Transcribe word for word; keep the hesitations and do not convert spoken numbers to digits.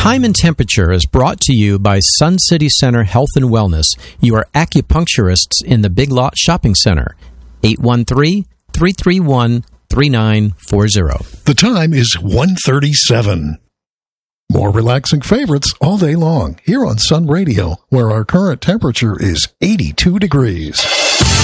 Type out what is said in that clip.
Time and Temperature is brought to you by Sun City Center Health and Wellness, your acupuncturists in the Big Lot Shopping Center. eight one three, three three one, three nine four zero. The time is one thirty-seven. More relaxing favorites all day long here on Sun Radio, where our current temperature is eighty-two degrees.